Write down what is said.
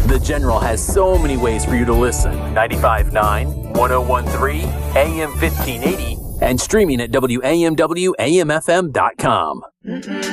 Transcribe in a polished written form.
The General has so many ways for you to listen. 95.9, 101.3, AM 1580, and streaming at WAMWAMFM.com.